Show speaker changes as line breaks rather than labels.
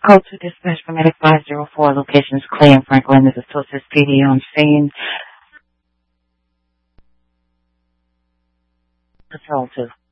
Code to dispatch from Medic 504, locations Clay and Franklin. This is Tosis PD on scene. Patrol 2.